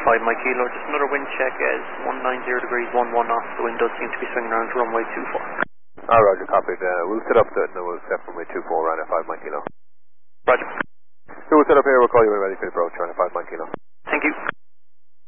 5 Mike Kilo, just another wind check as 190 degrees, 11 off. The wind does seem to be swinging around to runway 24. Roger, copied. We'll set up and we'll set runway 24 around at 5 Mike Kilo. Roger. So we'll set up here, we'll call you when ready for the approach around at 5 Mike Kilo. Thank you.